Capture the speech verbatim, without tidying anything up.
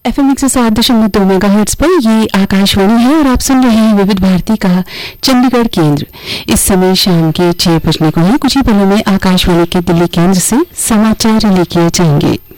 F M एक सौ सात दशमलव दो मेगा हर्ट्ज पर ये आकाशवाणी है और आप सुन रहे हैं विविध भारती का चंडीगढ़ केंद्र। इस समय शाम के छह बजने को है। कुछ ही पलों में आकाशवाणी के दिल्ली केंद्र से समाचार रिले किए जाएंगे।